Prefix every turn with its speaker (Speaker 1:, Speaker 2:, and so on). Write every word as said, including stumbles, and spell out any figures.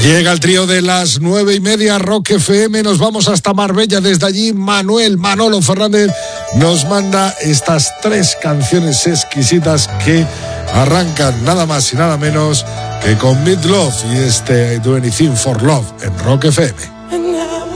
Speaker 1: Llega el trío de las nueve y media, Rock F M. Nos vamos hasta Marbella. Desde allí, Manuel Manolo Fernández nos manda estas tres canciones exquisitas que arrancan nada más y nada menos que con Meat Loaf y este I Do Anything for Love en Rock F M.